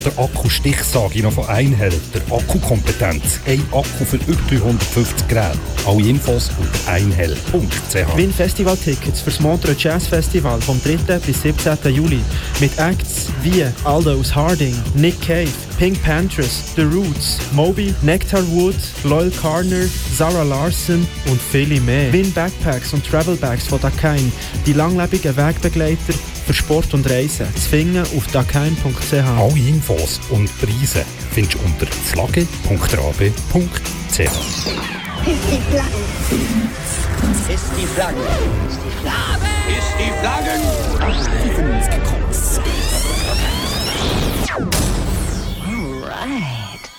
Der Akku-Stichsage noch von Einhell, der Akkukompetenz. Ein Akku für über 350 Geräte. Alle Infos unter einhell.ch. Win Festival-Tickets fürs Montreux Jazz Festival vom 3. bis 17. Juli. Mit Acts wie Aldous Harding, Nick Cave, Pink Panthers, The Roots, Moby, Nectar Wood, Loyal Carner, Zara Larson und viele mehr. Win Backpacks und Travel Bags von Dakine, die langlebigen Wegbegleiter für Sport und Reisen. Zu finden auf dakine.ch. Alle Infos und Preise findest du unter flagge.rab.ch. Ist die Flagge. Ist die Flagge. Ist die Flagge. Ist die Flagge. Alright.